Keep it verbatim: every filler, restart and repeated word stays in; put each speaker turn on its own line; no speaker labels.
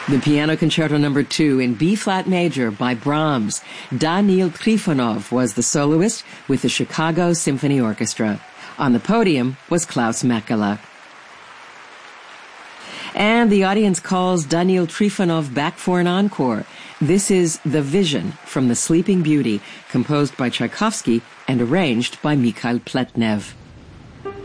The Piano Concerto Number two in B-flat major by Brahms. Daniil Trifonov was the soloist with the Chicago Symphony Orchestra. On the podium was Klaus Mäkelä. And the audience calls Daniil Trifonov back for an encore. This is The Vision from The Sleeping Beauty, composed by Tchaikovsky and arranged by Mikhail Pletnev.